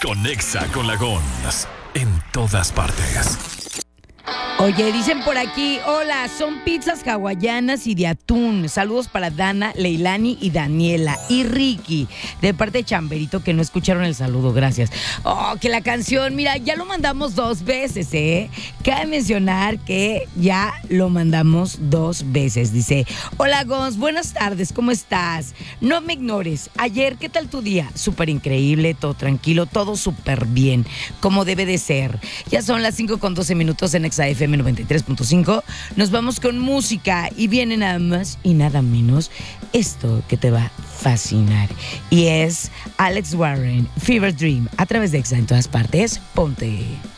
Conexa con la Gons. En todas partes. Oye, dicen por aquí, hola, son pizzas hawaianas y de atún. Saludos para Dana, Leilani y Daniela y Ricky, de parte de Chamberito, que no escucharon el saludo, gracias. Oh, que la canción, mira, ya lo mandamos 2 veces, ¿eh? Cabe mencionar que ya lo mandamos 2 veces. Dice, hola Gons, buenas tardes, ¿cómo estás? No me ignores, ayer, ¿qué tal tu día? Súper increíble, todo tranquilo, todo súper bien, como debe de ser. Ya son las 5:12 en XAFM 93.5. Nos vamos con música y viene nada más y nada menos esto que te va a fascinar. Y es Alex Warren, Fever Dream, a través de Exa en todas partes. Ponte.